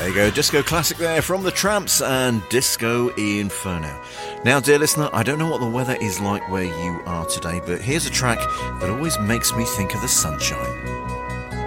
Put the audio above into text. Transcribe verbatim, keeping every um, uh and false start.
you go, disco classic there from the Tramps and Disco Inferno. Now, dear listener, I don't know what the weather is like where you are today, but here's a track that always makes me think of the sunshine.